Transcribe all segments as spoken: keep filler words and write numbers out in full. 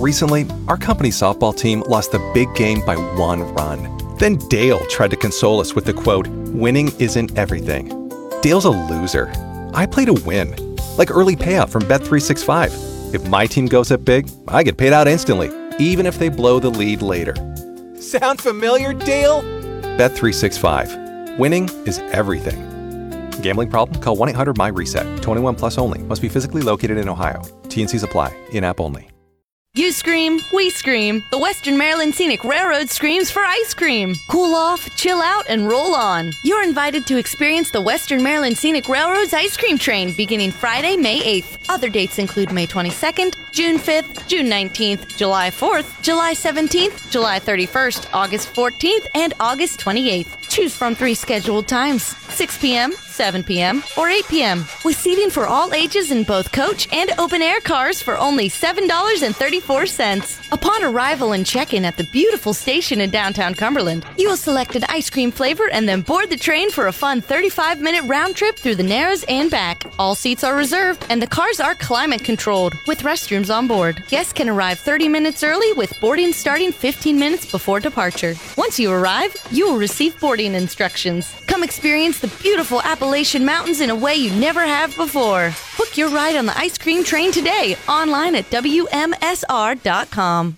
Recently, our company softball team lost the big game by one run. Then Dale tried to console us with the quote, "Winning isn't everything." Dale's a loser. I play to win. Like early payout from Bet three sixty-five. If my team goes up big, I get paid out instantly, even if they blow the lead later. Sound familiar, Dale? Bet three sixty-five. Winning is everything. Gambling problem? Call one eight hundred M Y RESET. twenty-one plus only. Must be physically located in Ohio. T and Cs apply. In-app only. You scream, we scream. The Western Maryland Scenic Railroad screams for ice cream. Cool off, chill out, and roll on. You're invited to experience the Western Maryland Scenic Railroad's ice cream train beginning Friday, May eighth. Other dates include May twenty-second, June fifth, June nineteenth, July fourth, July seventeenth, July thirty-first, August fourteenth, and August twenty-eighth. Choose from three scheduled times, six p.m., seven p.m., or eight p.m. with seating for all ages in both coach and open-air cars for only seven dollars and thirty-four cents. Upon arrival and check-in at the beautiful station in downtown Cumberland, you will select an ice cream flavor and then board the train for a fun thirty-five minute round trip through the Narrows and back. All seats are reserved, and the cars are climate-controlled with restrooms on board. Guests can arrive thirty minutes early with boarding starting fifteen minutes before departure. Once you arrive, you will receive boarding instructions. Come experience the beautiful Appalachian Mountains in a way you never have before. Book your ride on the ice cream train today online at W M S R dot com.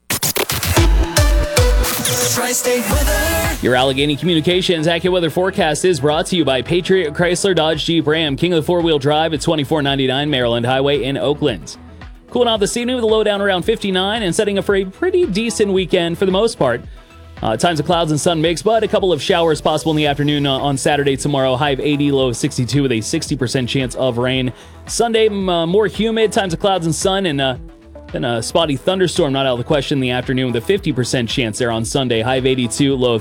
Tri-State weather. Your Allegheny Communications AccuWeather forecast is brought to you by Patriot Chrysler Dodge Jeep Ram, King of the Four-Wheel Drive at twenty-four ninety-nine Maryland Highway in Oakland. Cooling off this evening with a low down around fifty-nine and setting up for a pretty decent weekend for the most part. Uh, times of clouds and sun mix, but a couple of showers possible in the afternoon uh, on Saturday tomorrow. High of eighty, low of sixty-two with a sixty percent chance of rain. Sunday, uh, more humid, times of clouds and sun, and uh, then a spotty thunderstorm not out of the question in the afternoon with a fifty percent chance there on Sunday. High of eighty-two, low of